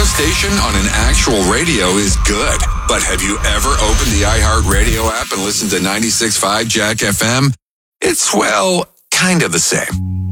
station on an actual radio is good. But have you ever opened the iHeartRadio app and listened to 96.5 Jack FM? It's, well, kind of the same.